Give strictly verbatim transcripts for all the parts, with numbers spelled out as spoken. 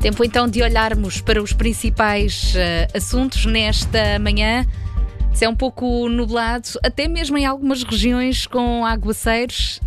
Tempo então de olharmos para os principais uh, assuntos nesta manhã. Se é um pouco nublado, até mesmo em algumas regiões com aguaceiros.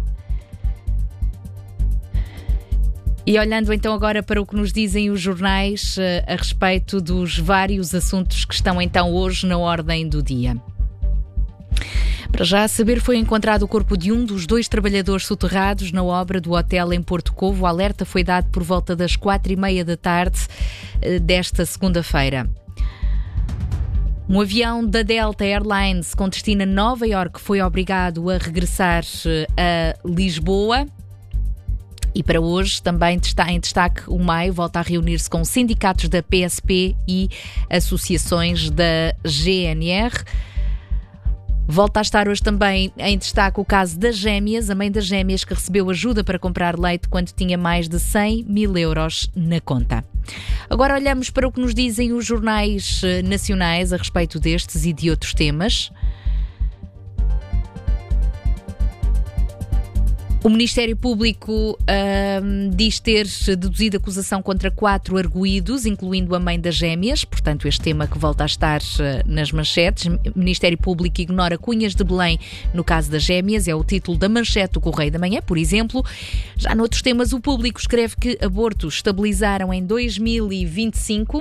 E olhando então agora para o que nos dizem os jornais uh, a respeito dos vários assuntos que estão então hoje na ordem do dia. Para já a saber, foi encontrado o corpo de um dos dois trabalhadores soterrados na obra do hotel em Porto Covo. O alerta foi dado por volta das quatro e meia da tarde desta segunda-feira. Um avião da Delta Airlines com destino a Nova Iorque foi obrigado a regressar a Lisboa. E para hoje também está em destaque o M A I, volta a reunir-se com sindicatos da P S P e associações da G N R. Volta a estar hoje também em destaque o caso das gêmeas, a mãe das gêmeas que recebeu ajuda para comprar leite quando tinha mais de cem mil euros na conta. Agora olhamos para o que nos dizem os jornais nacionais a respeito destes e de outros temas. O Ministério Público uh, diz ter deduzido acusação contra quatro arguidos, incluindo a mãe das gêmeas, portanto este tema que volta a estar uh, nas manchetes. O Ministério Público ignora Cunhas de Belém no caso das gêmeas, é o título da manchete do Correio da Manhã, por exemplo. Já noutros temas, o Público escreve que abortos estabilizaram em dois mil e vinte e cinco.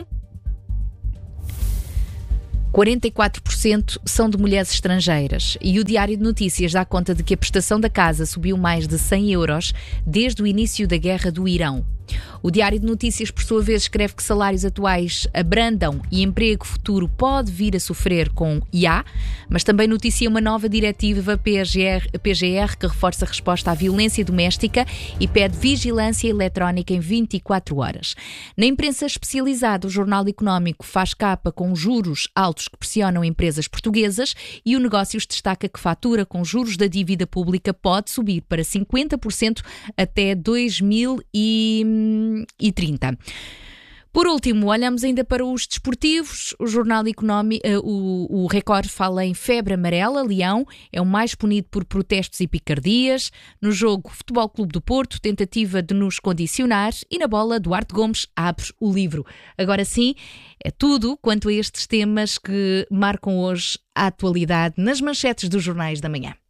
quarenta e quatro por cento são de mulheres estrangeiras e o Diário de Notícias dá conta de que a prestação da casa subiu mais de cem euros desde o início da guerra do Irão. O Diário de Notícias, por sua vez, escreve que salários atuais abrandam e emprego futuro pode vir a sofrer com I A, mas também noticia uma nova diretiva P G R, P G R que reforça a resposta à violência doméstica e pede vigilância eletrónica em vinte e quatro horas. Na imprensa especializada, o Jornal Económico faz capa com juros altos que pressionam empresas portuguesas e o Negócios destaca que fatura com juros da dívida pública pode subir para cinquenta por cento até dois mil e trinta. Por último, olhamos ainda para os desportivos. O Jornal Económico, o, o Record fala em febre amarela. Leão é o mais punido por protestos e picardias. No jogo, Futebol Clube do Porto, tentativa de nos condicionar. E na bola, Duarte Gomes abre o livro. Agora sim, é tudo quanto a estes temas que marcam hoje a atualidade nas manchetes dos jornais da manhã.